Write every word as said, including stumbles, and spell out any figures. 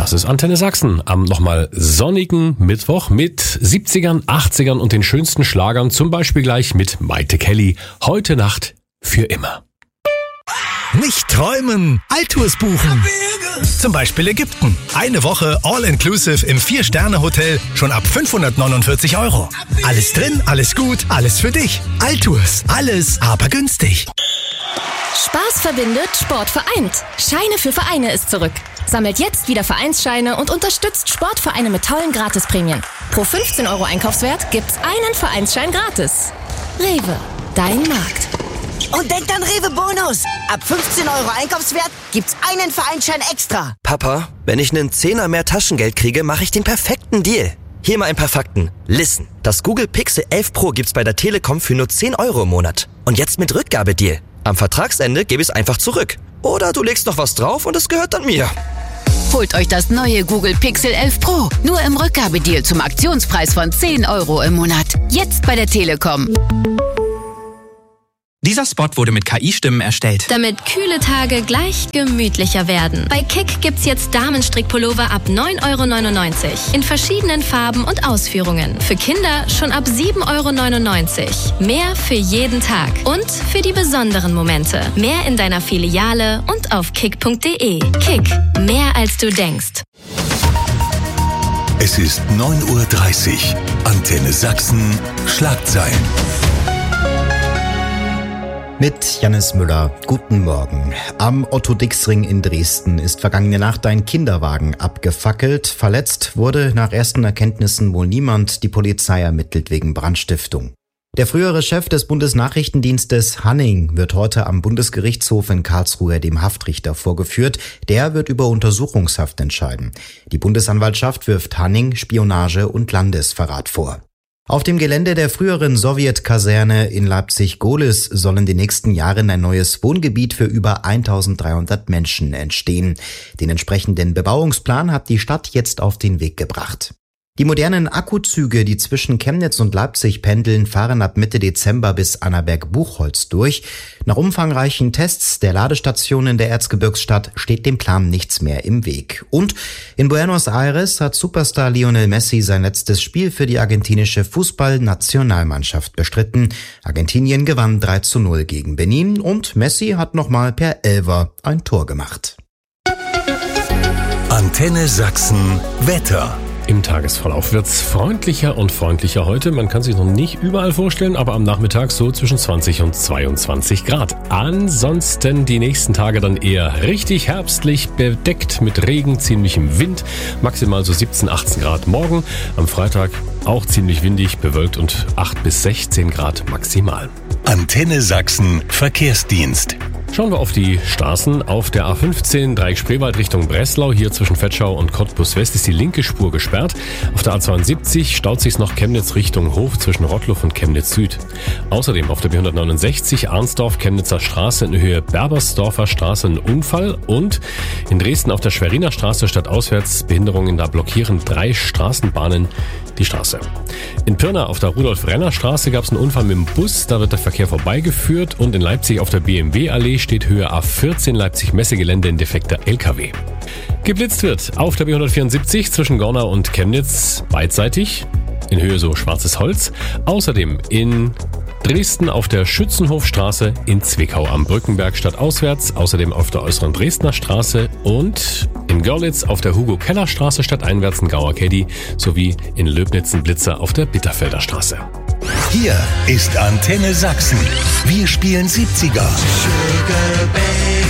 Das ist Antenne Sachsen am nochmal sonnigen Mittwoch mit siebzigern, achtzigern und den schönsten Schlagern, zum Beispiel gleich mit Maite Kelly. Heute Nacht für immer. Nicht träumen, Altours buchen. Zum Beispiel Ägypten. Eine Woche All-Inclusive im Vier-Sterne-Hotel schon ab fünfhundertneunundvierzig Euro. Alles drin, alles gut, alles für dich. Altours, alles aber günstig. Spaß verbindet, Sport vereint. Scheine für Vereine ist zurück. Sammelt jetzt wieder Vereinsscheine und unterstützt Sportvereine mit tollen Gratisprämien. Pro fünfzehn Euro Einkaufswert gibt's einen Vereinsschein gratis. Rewe, dein Markt. Und denkt an Rewe Bonus. Ab fünfzehn Euro Einkaufswert gibt's einen Vereinsschein extra. Papa, wenn ich einen Zehner mehr Taschengeld kriege, mache ich den perfekten Deal. Hier mal ein paar Fakten. Listen, das Google Pixel elf Pro gibt's bei der Telekom für nur zehn Euro im Monat. Und jetzt mit Rückgabedeal. Am Vertragsende gebe ich es einfach zurück. Oder du legst noch was drauf und es gehört dann mir. Holt euch das neue Google Pixel elf Pro. Nur im Rückgabedeal zum Aktionspreis von zehn Euro im Monat. Jetzt bei der Telekom. Dieser Spot wurde mit K I-Stimmen erstellt. Damit kühle Tage gleich gemütlicher werden. Bei Kick gibt's jetzt Damenstrickpullover ab neun Euro neunundneunzig. In verschiedenen Farben und Ausführungen. Für Kinder schon ab sieben Euro neunundneunzig. Mehr für jeden Tag. Und für die besonderen Momente. Mehr in deiner Filiale und auf kick punkt de. Kick. Mehr als du denkst. Es ist neun Uhr dreißig. Antenne Sachsen. Schlagzeilen. Mit Jannis Müller. Guten Morgen. Am Otto-Dix-Ring in Dresden ist vergangene Nacht ein Kinderwagen abgefackelt. Verletzt wurde nach ersten Erkenntnissen wohl niemand. Die Polizei ermittelt wegen Brandstiftung. Der frühere Chef des Bundesnachrichtendienstes Hanning wird heute am Bundesgerichtshof in Karlsruhe dem Haftrichter vorgeführt. Der wird über Untersuchungshaft entscheiden. Die Bundesanwaltschaft wirft Hanning Spionage und Landesverrat vor. Auf dem Gelände der früheren Sowjetkaserne in Leipzig-Gohlis sollen die nächsten Jahre ein neues Wohngebiet für über eintausenddreihundert Menschen entstehen. Den entsprechenden Bebauungsplan hat die Stadt jetzt auf den Weg gebracht. Die modernen Akkuzüge, die zwischen Chemnitz und Leipzig pendeln, fahren ab Mitte Dezember bis Annaberg-Buchholz durch. Nach umfangreichen Tests der Ladestationen der Erzgebirgsstadt steht dem Plan nichts mehr im Weg. Und in Buenos Aires hat Superstar Lionel Messi sein letztes Spiel für die argentinische Fußballnationalmannschaft bestritten. Argentinien gewann drei zu null gegen Benin und Messi hat nochmal per Elfer ein Tor gemacht. Antenne Sachsen Wetter. Im Tagesverlauf wird's freundlicher und freundlicher heute. Man kann sich noch nicht überall vorstellen, aber am Nachmittag so zwischen zwanzig und zweiundzwanzig Grad. Ansonsten die nächsten Tage dann eher richtig herbstlich, bedeckt mit Regen, ziemlichem Wind. Maximal so siebzehn, achtzehn Grad morgen. Am Freitag auch ziemlich windig, bewölkt und acht bis sechzehn Grad maximal. Antenne Sachsen Verkehrsdienst. Schauen wir auf die Straßen. Auf der A fünfzehn Dreieck Spreewald Richtung Breslau, hier zwischen Vetschau und Cottbus West ist die linke Spur gesperrt. Auf der A zweiundsiebzig staut sich's noch Chemnitz Richtung Hof zwischen Rottluff und Chemnitz Süd. Außerdem auf der B hundertneunundsechzig Arnsdorf Chemnitzer Straße in Höhe Berbersdorfer Straße ein Unfall und in Dresden auf der Schweriner Straße stadtauswärts Behinderungen, da blockieren drei Straßenbahnen die Straße. In Pirna auf der Rudolf-Renner-Straße gab es einen Unfall mit dem Bus, da wird der Verkehr vorbeigeführt und in Leipzig auf der B M W-Allee steht Höhe A vierzehn Leipzig-Messegelände ein defekter L K W. Geblitzt wird auf der B hundertvierundsiebzig zwischen Gornau und Chemnitz beidseitig, in Höhe so Schwarzes Holz. Außerdem in Dresden auf der Schützenhofstraße, in Zwickau am Brückenberg stadtauswärts, außerdem auf der äußeren Dresdner Straße und in Görlitz auf der Hugo-Keller-Straße stadteinwärts in Gauer-Keddy sowie in Löbnitzen-Blitzer auf der Bitterfelder Straße. Hier ist Antenne Sachsen. Wir spielen siebziger. Sugar Baby.